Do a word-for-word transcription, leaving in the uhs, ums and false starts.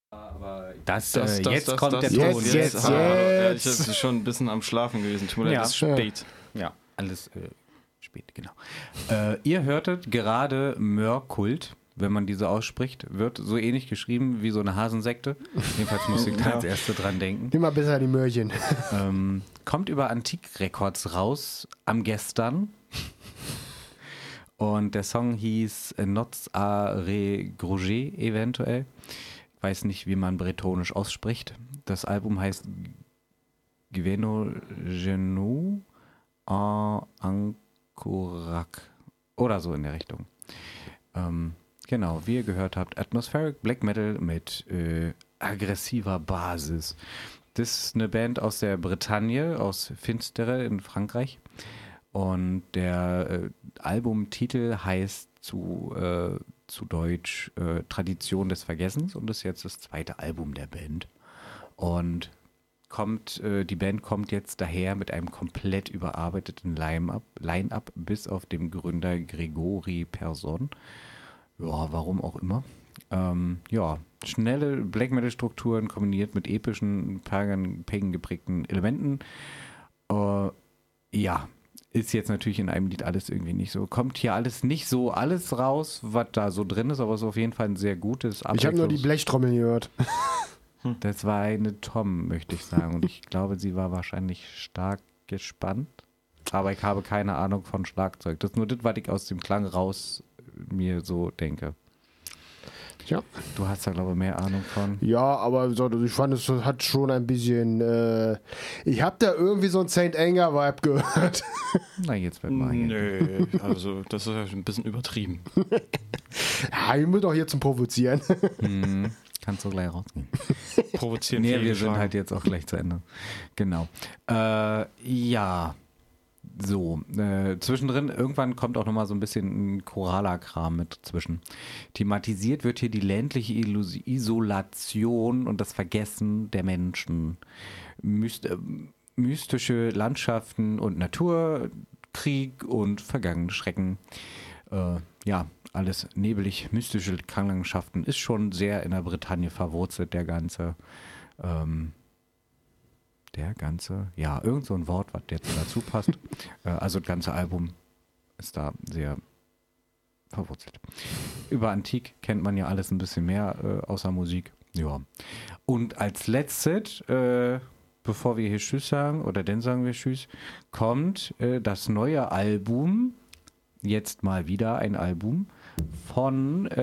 Aber das, Das, äh, das, jetzt das, kommt das, der das, Ton. Jetzt, jetzt, jetzt. Ja, ich jetzt. bin schon ein bisschen am Schlafen gewesen. Tut mir leid, Ja. es ist spät. Ja, alles äh, spät, genau. Äh, ihr hörtet gerade Mörkult, wenn man diese ausspricht, wird so ähnlich geschrieben wie so eine Hasensekte. Jedenfalls muss ich da Ja. als Erste dran denken. Immer besser die Möhrchen. Ähm, kommt über Antique Records raus am gestern. Und der Song hieß Nots à Regorger eventuell. Ich weiß nicht, wie man bretonisch ausspricht. Das Album heißt Gveno Genou en Ancorac. Oder so in der Richtung. Ähm, genau, wie ihr gehört habt, Atmospheric Black Metal mit äh, aggressiver Basis. Das ist eine Band aus der Bretagne, aus Finstere in Frankreich. Und der äh, Albumtitel heißt zu, äh, zu Deutsch äh, Tradition des Vergessens und ist jetzt das zweite Album der Band. Und kommt, äh, die Band kommt jetzt daher mit einem komplett überarbeiteten Line-Up, Line-Up bis auf den Gründer Gregory Persson. Ja, warum auch immer. Ähm, ja, schnelle Black Metal Strukturen kombiniert mit epischen, pagan, pagan geprägten Elementen. Äh, ja, ist jetzt natürlich in einem Lied alles irgendwie nicht so. Kommt hier alles nicht so alles raus, was da so drin ist, aber es ist auf jeden Fall ein sehr gutes. Ich habe nur die Blechtrommeln gehört. Das war eine Tom, möchte ich sagen. Und ich glaube, sie war wahrscheinlich stark gespannt. Aber ich habe keine Ahnung von Schlagzeug. Das ist nur das, was ich aus dem Klang raus mir so denke. Ja. Du hast da, glaube ich, mehr Ahnung von. Ja, aber so, ich fand, es hat schon ein bisschen. Äh, ich habe da irgendwie so ein Saint Anger-Vibe gehört. Na, jetzt wird mal hier. Nö, also das ist ja ein bisschen übertrieben. Ja, ich muss doch hier zum Provozieren. Hm, kannst du gleich rausgehen. Provozieren Nee, wir sind fehlgeschlagen. halt jetzt auch gleich zu Ende. Genau. Äh, ja. So, äh, zwischendrin, irgendwann kommt auch nochmal so ein bisschen ein Chorala-Kram mit zwischen. Thematisiert wird hier die ländliche Illus- Isolation und das Vergessen der Menschen. Myst äh, mystische Landschaften und Natur, Krieg und vergangene Schrecken. Äh, ja, alles nebelig, mystische Klanglandschaften ist schon sehr in der Bretagne verwurzelt, der ganze ähm, Der ganze, ja, irgend so ein Wort, was jetzt dazu passt. äh, also das ganze Album ist da sehr verwurzelt. Über Antik kennt man ja alles ein bisschen mehr, äh, außer Musik. Ja. Und als letztes, äh, bevor wir hier Tschüss sagen, oder dann sagen wir Tschüss, kommt äh, das neue Album, jetzt mal wieder ein Album, von